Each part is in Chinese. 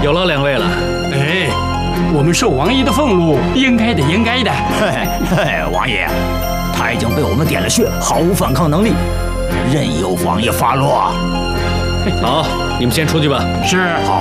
有劳两位了。 哎，我们受王爷的俸禄，应该的，应该的。 王爷，他已经被我们点了穴，毫无反抗能力，任由王爷发落。 好，你们先出去吧。 是。 好。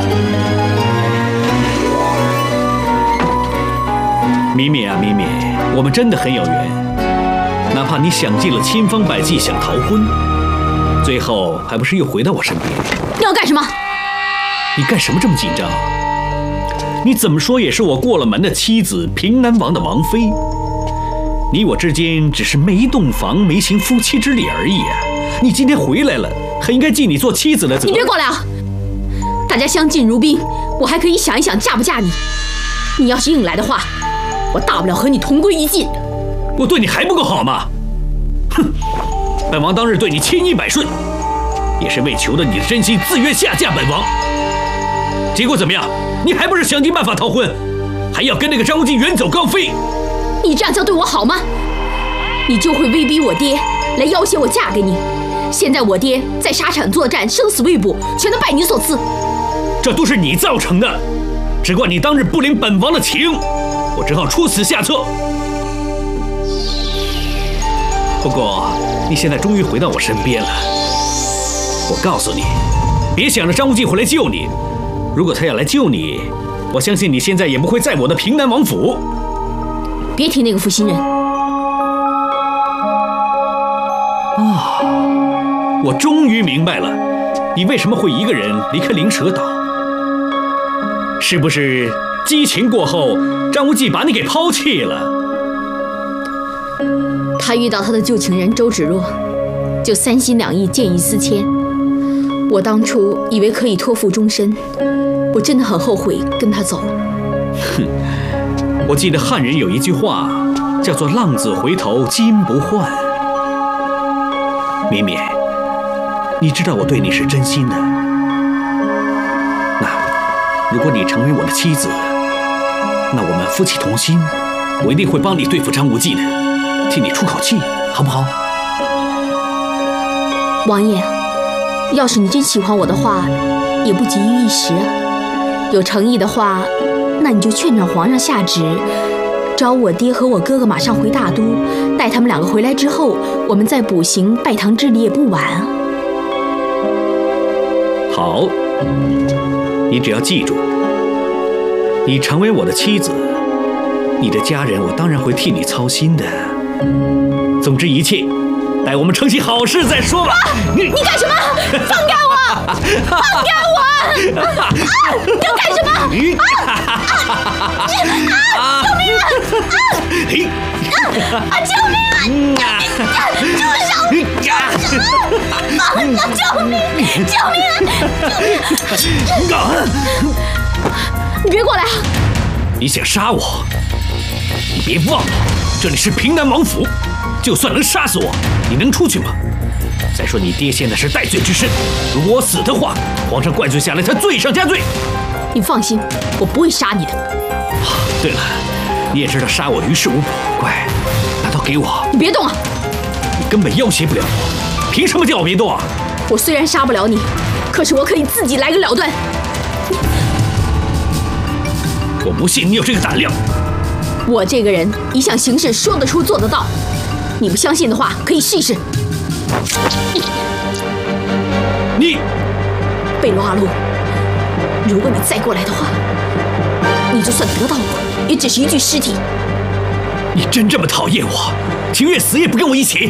米米啊，米米，我们真的很有缘。哪怕你想尽了千方百计想逃婚，最后还不是又回到我身边？ 你要干什么？ 你干什么这么紧张？你怎么说也是我过了门的妻子，平南王的王妃。你我之间只是没洞房，没行夫妻之礼而已啊！你今天回来了，还应该尽你做妻子的责任。 你别过来啊！大家相敬如宾，我还可以想一想嫁不嫁你。你要是硬来的话，我大不了和你同归于尽。 我对你还不够好吗？哼！本王当日对你千依百顺，也是为求得你的真心，自愿下嫁本王。结果怎么样？你还不是想尽办法逃婚，还要跟那个张无忌远走高飞？ 你这样叫对我好吗？你就会威逼我爹来要挟我嫁给你。现在我爹在沙场作战，生死未卜，全都拜你所赐。 这都是你造成的，只怪你当日不领本王的情，我只好出此下策。不过你现在终于回到我身边了，我告诉你，别想着张无忌会来救你。如果他要来救你，我相信你现在也不会在我的平南王府。 别提那个负心人。 我终于明白了，你为什么会一个人离开灵蛇岛。是不是激情过后，张无忌把你给抛弃了？ 他遇到他的旧情人周芷若，就三心两意，见异思迁。我当初以为可以托付终身，我真的很后悔跟他走。 哼，我记得汉人有一句话，叫做浪子回头金不换。绵绵，你知道我对你是真心的。那如果你成为我的妻子，那我们夫妻同心，我一定会帮你对付张无忌的，替你出口气，好不好？ 王爷，要是你真喜欢我的话，也不急于一时啊。有诚意的话，那你就劝劝皇上下旨，找我爹和我哥哥马上回大都，待他们两个回来之后，我们再补行拜堂之礼也不晚啊。 好，你只要记住，你成为我的妻子，你的家人我当然会替你操心的。总之一切，待我们成起好事再说吧。 你干什么？放开我！放开我！你要干什么？救命啊！救命啊！住手！放了！救命！救命啊！你别过来啊！ 你想杀我？你别忘了，这里是平南王府，就算能杀死我，你能出去吗？再说你爹现在是戴罪之身，如果我死的话，皇上怪罪下来，他罪上加罪。 你放心，我不会杀你的。 对了，你也知道杀我于事无补，乖，把刀给我。 你别动啊！ 你根本要挟不了我，凭什么叫我别动啊？ 我虽然杀不了你，可是我可以自己来个了断。 我不信你有这个胆量。 我这个人一向行事说得出做得到，你不相信的话，可以试一试。 你， 贝罗阿禄，如果你再过来的话，你就算得到我，也只是一具尸体。 你真这么讨厌我，情愿死也不跟我一起？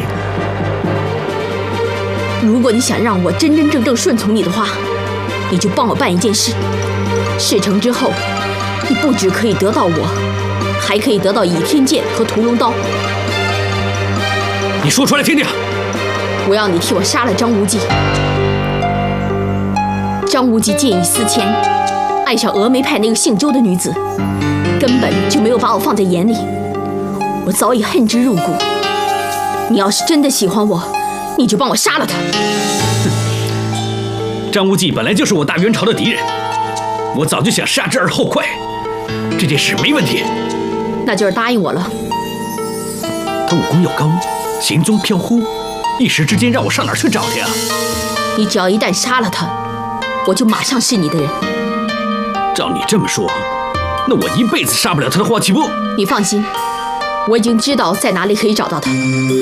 如果你想让我真真正正顺从你的话，你就帮我办一件事。事成之后，你不只可以得到我，还可以得到倚天剑和屠龙刀。 你说出来听听。 我要你替我杀了张无忌。张无忌见异思迁，爱上峨眉派那个姓周的女子，根本就没有把我放在眼里，我早已恨之入骨。你要是真的喜欢我，你就帮我杀了他。 张无忌本来就是我大元朝的敌人，我早就想杀之而后快，这件事没问题。 那就是答应我了。 他武功又高，行踪飘忽，一时之间让我上哪儿去找他呀？ 你只要一旦杀了他，我就马上是你的人。 照你这么说，那我一辈子杀不了他的话，岂不？ 你放心，我已经知道在哪里可以找到他。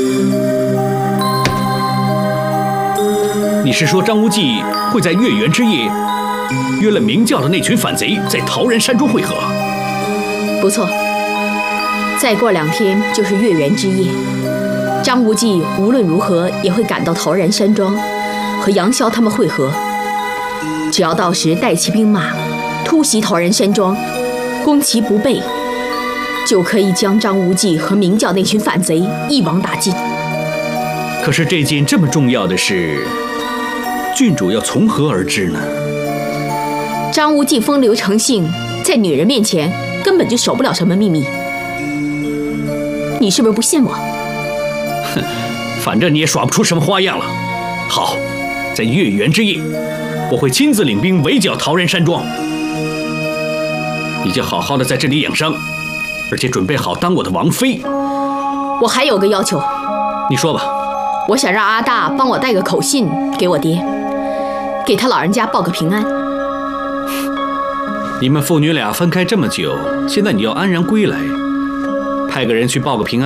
你是说张无忌会在月圆之夜约了明教的那群反贼在桃源山庄会合？ 不错，再过2天就是月圆之夜，张无忌无论如何也会赶到桃源山庄，和杨逍他们会合。只要到时带齐兵马，突袭桃源山庄，攻其不备，就可以将张无忌和明教那群反贼一网打尽。 可是这件这么重要的事，郡主要从何而知呢？ 张无忌风流成性，在女人面前根本就守不了什么秘密。你是不是不信我？ 哼，反正你也耍不出什么花样了。好，在月圆之夜，我会亲自领兵围剿桃源山庄。你就好好的在这里养伤，而且准备好当我的王妃。 我还有个要求。 你说吧。 我想让阿大帮我带个口信给我爹，给他老人家报个平安。 你们父女俩分开这么久，现在你要安然归来，派个人去报个平安。